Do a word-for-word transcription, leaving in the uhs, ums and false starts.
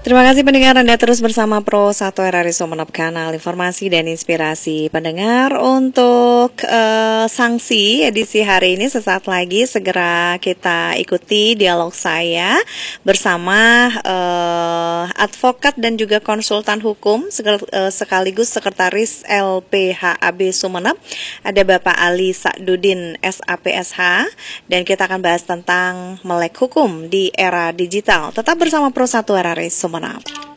Terima kasih pendengar, Anda terus bersama Pro satu R R I Sumeneb, kanal informasi dan inspirasi pendengar. Untuk uh, sanksi edisi hari ini sesaat lagi segera kita ikuti dialog saya bersama uh, advokat dan juga konsultan hukum sekaligus sekretaris L P H A B Sumeneb, ada Bapak Ali Sa'dudin S A P S H, dan kita akan bahas tentang melek hukum di era digital. Tetap bersama Pro satu R R I Sumeneb.